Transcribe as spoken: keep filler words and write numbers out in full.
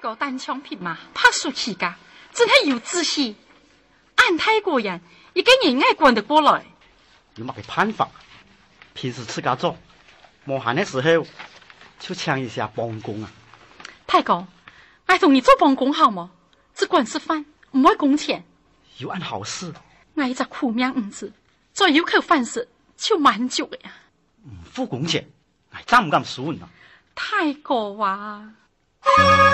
哥单枪匹马怕输气家，真系有志气。俺泰国人一个人爱管得过来。 有乜嘅办法？平时自家做，冇闲嘅时候就抢一下帮工啊。 泰哥，俺同你做帮工好么？只管吃饭，唔爱工钱。 有案好事。 俺一只苦命儿子，再有口饭食就满足嘅呀。 唔付工钱，俺真唔敢输你啊。 泰哥啊！